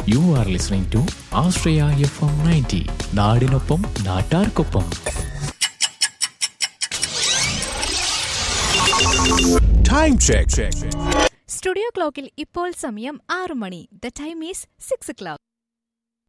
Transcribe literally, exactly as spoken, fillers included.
You are listening to Ashraya F M ninety. നാടിനൊപ്പം നാട്ടാർക്കൊപ്പം. Time check. Studio ക്ലോക്കിൽ ഇപ്പോൾ സമയം ആറ് മണി. The time is six o'clock.